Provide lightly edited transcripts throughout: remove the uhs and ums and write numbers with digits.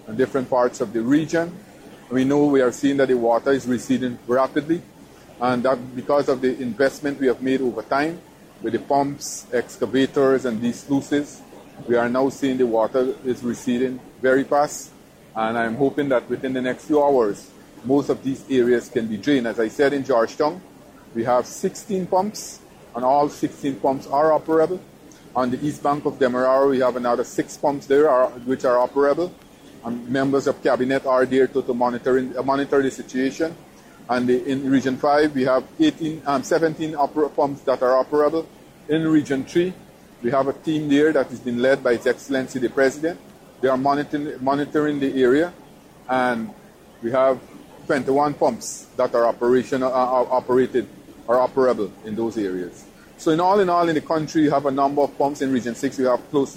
in different parts of the region. We know we are seeing that the water is receding rapidly, and that because of the investment we have made over time with the pumps, excavators, and these sluices, we are now seeing the water is receding very fast, and I'm hoping that within the next few hours, most of these areas can be drained. As I said, in Georgetown, we have 16 pumps, and all 16 pumps are operable. On the east bank of Demerara, we have another 6 pumps there which are operable. And members of cabinet are there to monitor the situation. And in Region 5, we have 17 pumps that are operable. In Region 3, we have a team there that is being led by His Excellency the President. They are monitoring the area, and we have 21 pumps that are operated or operable in those areas. So in all, in the country, you have a number of pumps. In Region 6, we have close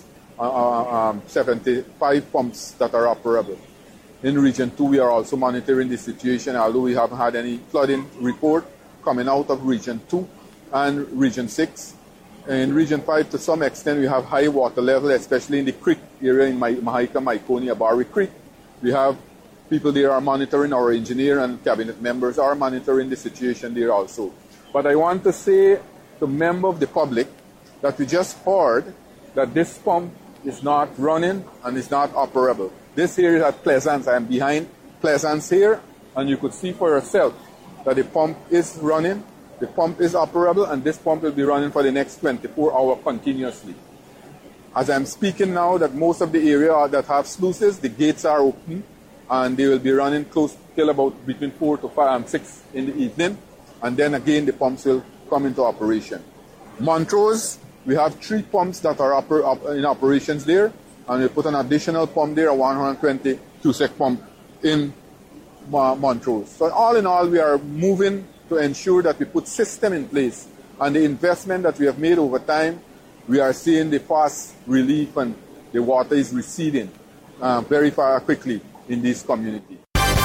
75 pumps that are operable. In Region 2, we are also monitoring the situation, although we haven't had any flooding report coming out of Region 2 and Region 6. In Region 5, to some extent, we have high water level, especially in the creek area in Mahika, Myconia, Barry Creek. We have people there are monitoring, our engineer and cabinet members are monitoring the situation there also. But I want to say to members of the public that we just heard that this pump is not running and is not operable. This here is at Pleasance. I am behind Pleasance here, and you could see for yourself that the pump is running, the pump is operable, and this pump will be running for the next 24 hours continuously. As I'm speaking now, that most of the area that have sluices, the gates are open, and they will be running close till about between 4 to 5 and 6 in the evening, and then again the pumps will come into operation. Montrose, we have 3 pumps that are in operations there, and we put an additional pump there, a 120 cubic pump in Montrose. So all in all, we are moving to ensure that we put system in place, and the investment that we have made over time, we are seeing the fast relief, and the water is receding very quickly in this community.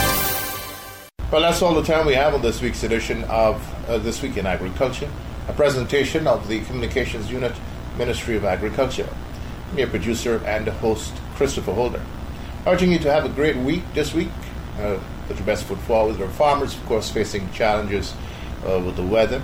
Well, that's all the time we have on this week's edition of This Week in Agriculture, a presentation of the Communications Unit, Ministry of Agriculture. I'm your producer and host, Christopher Holder. Urging you to have a great week this week. Put your best foot forward. There are farmers, of course, facing challenges with the weather.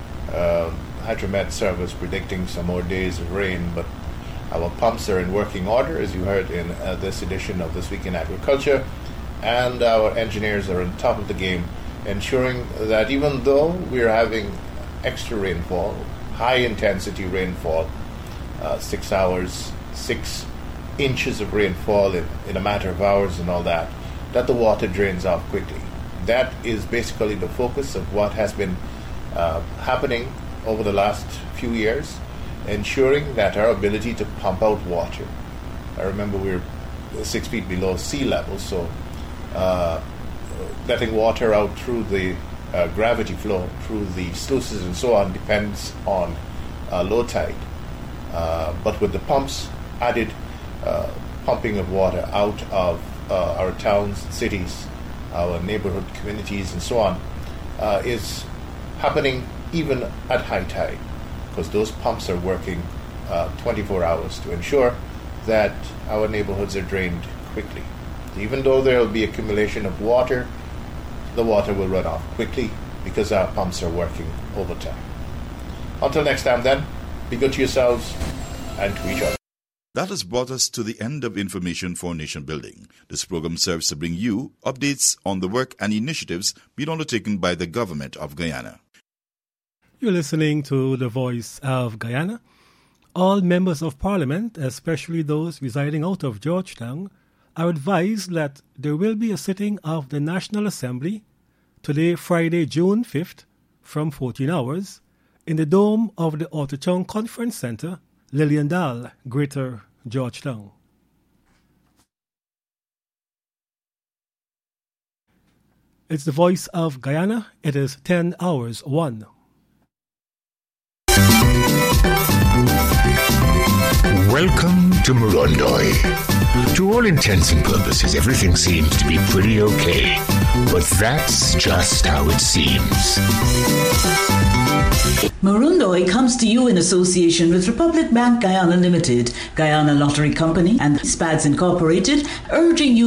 Hydromet Service predicting some more days of rain, but our pumps are in working order, as you heard in this edition of This Week in Agriculture. And our engineers are on top of the game, ensuring that even though we're having extra rainfall, high-intensity rainfall, 6 hours, 6 inches of rainfall in a matter of hours and all that, that the water drains off quickly. That is basically the focus of what has been happening over the last few years, ensuring that our ability to pump out water. I remember we're 6 feet below sea level, so letting water out through the gravity flow, through the sluices and so on, depends on low tide. But with the pumps, added pumping of water out of our towns, cities, our neighborhood communities and so on, is happening even at high tide, because those pumps are working 24 hours to ensure that our neighborhoods are drained quickly. Even though there will be accumulation of water, the water will run off quickly because our pumps are working overtime. Until next time then, be good to yourselves and to each other. That has brought us to the end of Information for Nation Building. This program serves to bring you updates on the work and initiatives being undertaken by the government of Guyana. You're listening to The Voice of Guyana. All members of Parliament, especially those residing out of Georgetown, are advised that there will be a sitting of the National Assembly today, Friday, June 5th, from 14 hours, in the dome of the Ortachong Conference Center, Liliendal, Greater Georgetown. It's the Voice of Guyana. It is 10 hours 1. Welcome to Murundoi. To all intents and purposes, everything seems to be pretty okay. But that's just how it seems. Murundoi comes to you in association with Republic Bank Guyana Limited, Guyana Lottery Company, and SPADS Incorporated, urging you